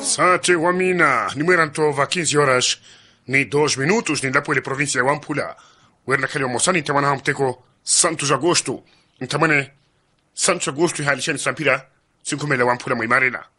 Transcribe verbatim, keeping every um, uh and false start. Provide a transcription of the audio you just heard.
Sate wamina, nimerantova quinze horas ni dois minutos ni lapo ile província ya Ampula. Werna kali mosani tamana hamteko Santos Agosto. Ntamane Santos Agosto halishani sampira sinkumela Ampula mwimarena.